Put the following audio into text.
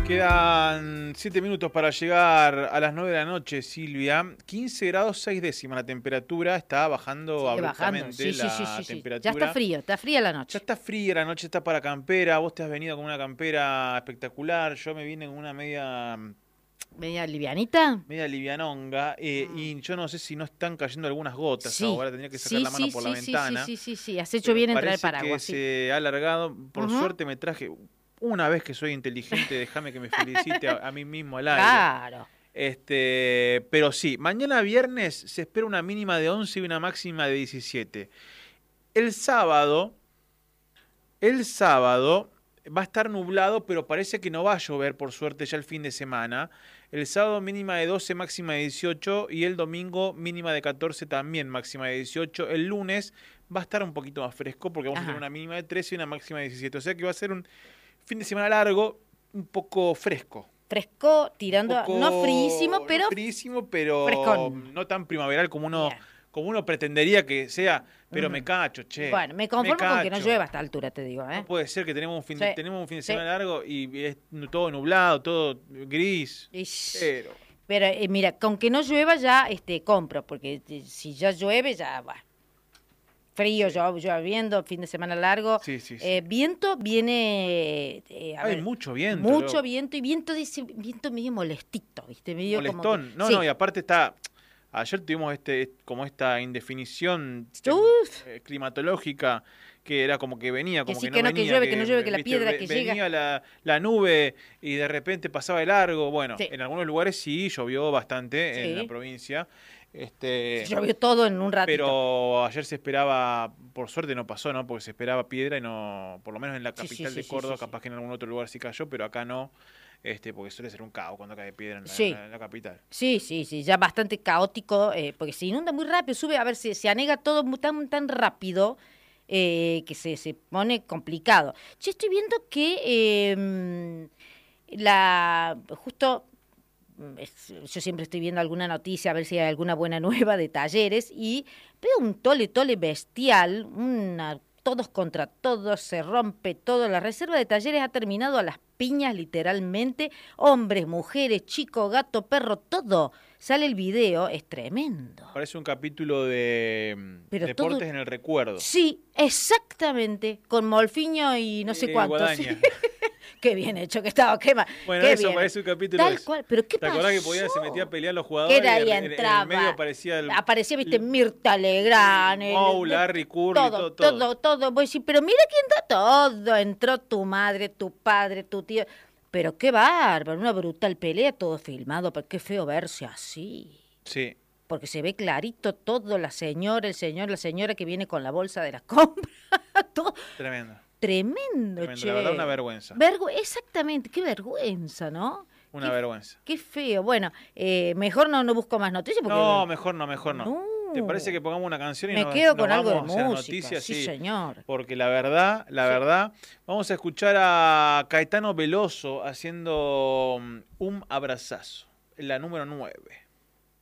Quedan 7 minutos para llegar a las 9 de la noche, Silvia. 15 grados 6 décimas la temperatura. Está bajando abruptamente la temperatura. Ya está frío, está fría la noche. Ya está fría, la noche está para campera. Vos te has venido con una campera espectacular. Yo me vine con una ¿Media livianita? media livianonga. Y yo no sé si no están cayendo algunas gotas. Sí. Ahora tendría que sacar la mano por la ventana. Sí. Has hecho bien en traer Parece paraguas. que se ha alargado. Por suerte me traje... Una vez que soy inteligente, déjame que me felicite a mí mismo al aire. Claro. Pero sí, mañana viernes se espera una mínima de 11 y una máxima de 17. El sábado va a estar nublado, pero parece que no va a llover, por suerte, ya el fin de semana. El sábado mínima de 12, máxima de 18, y el domingo mínima de 14, también máxima de 18. El lunes va a estar un poquito más fresco, porque vamos a tener una mínima de 13 y una máxima de 17. O sea que va a ser un fin de semana largo, un poco fresco. Fresco, tirando, no fríísimo, pero... No fríísimo, pero frescón. no tan primaveral como uno pretendería que sea, pero me cacho, che. Bueno, me conformo con que no llueva a esta altura, te digo. No puede ser que tenemos un fin de semana largo y es todo nublado, todo gris. Pero mira, con que no llueva ya compro, porque si ya llueve ya va. Frío, lloviendo, fin de semana largo. Sí. Viento viene... Hay mucho viento. Mucho viento, y viento medio molestito, ¿viste? Medio molestón. Como que, no, y aparte está... Ayer tuvimos como esta indefinición climatológica, que era como que venía, como que no venía. Que no llueve, que la piedra que llega. Venía la nube y de repente pasaba de largo. Bueno, en algunos lugares sí llovió bastante en la provincia. Llovió todo en un ratito. Pero ayer se esperaba, por suerte no pasó, ¿no? Porque se esperaba piedra y no, por lo menos en la capital de Córdoba, capaz que en algún otro lugar sí cayó, pero acá no. Porque suele ser un caos cuando cae piedra en la capital. Sí, ya bastante caótico, porque se inunda muy rápido, se anega todo tan rápido que se pone complicado. Yo estoy viendo que yo siempre estoy viendo alguna noticia, a ver si hay alguna buena nueva de Talleres, y veo un tole bestial, todos contra todos, se rompe todo. La reserva de Talleres ha terminado a las piñas, literalmente. Hombres, mujeres, chico, gato, perro, todo. Sale el video, es tremendo. Parece un capítulo de Deportes en el Recuerdo. Sí, exactamente, con Molfiño y no sé cuántos. Qué bien hecho que estaba, Bueno, qué eso bien. Parece un capítulo. Tal cual, pero ¿qué pasó? ¿Te acordás que se metía a pelear los jugadores? Que nadie entraba. En el medio aparecía, viste, Mirta Legrand. Larry Curry, todo. Voy a decir, pero mira quién está todo. Entró tu madre, tu padre, tu tío. Pero qué bárbaro, una brutal pelea, todo filmado. Pero qué feo verse así. Sí. Porque se ve clarito todo, la señora que viene con la bolsa de la compra. Todo. Tremendo, che. La verdad, una vergüenza. Exactamente, qué vergüenza, ¿no? Una vergüenza. Qué feo. Bueno, mejor no busco más noticias. Porque... No, mejor no. ¿Te parece que pongamos una canción y nos quedo con algo de música? Noticias, sí, señor. Porque la verdad, vamos a escuchar a Caetano Veloso haciendo un abrazazo, la número 9.